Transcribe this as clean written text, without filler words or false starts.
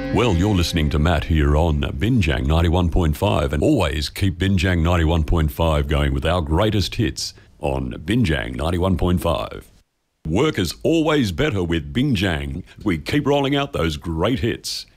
Well, you're listening to Matt here on Binjang 91.5, and always keep Binjang 91.5 going with our greatest hits on Binjang 91.5. Work is always better with Binjang. We keep rolling out those great hits.